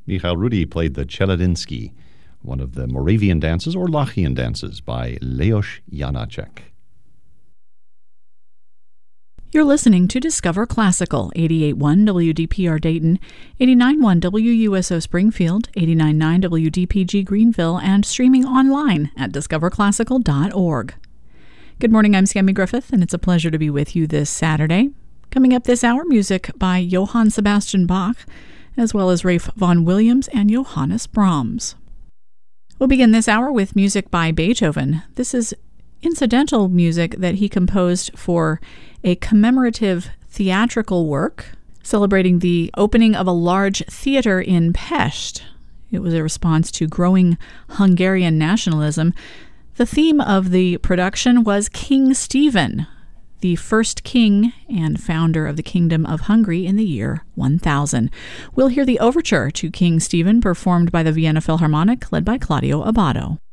Michael Rudi played the Czeladinski, one of the Moravian dances or Lachian dances by Leos Janáček. You're listening to Discover Classical, 88.1 WDPR Dayton, 89.1 WUSO Springfield, 89.9 WDPG Greenville, and streaming online at discoverclassical.org. Good morning, I'm Sammy Griffith, and it's a pleasure to be with you this Saturday. Coming up this hour, music by Johann Sebastian Bach, as well as Ralph Vaughan Williams and Johannes Brahms. We'll begin this hour with music by Beethoven. This is incidental music that he composed for a commemorative theatrical work celebrating the opening of a large theater in Pest. It was a response to growing Hungarian nationalism. The theme of the production was King Stephen, the first king and founder of the Kingdom of Hungary in the year 1000. We'll hear the overture to King Stephen performed by the Vienna Philharmonic, led by Claudio Abbado.